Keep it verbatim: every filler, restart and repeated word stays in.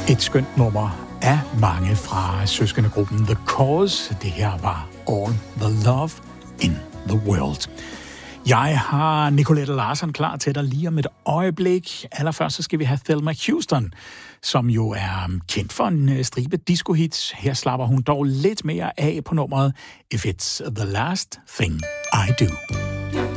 Et skønt nummer af mange fra søskendegruppen The Cause. Det her var All the Love in the World. Jeg har Nicolette Larsen klar til dig lige om et øjeblik. Allerførst så skal vi have Thelma Houston, som jo er kendt for en stribe disco-hits. Her slapper hun dog lidt mere af på nummeret If It's the Last Thing I Do.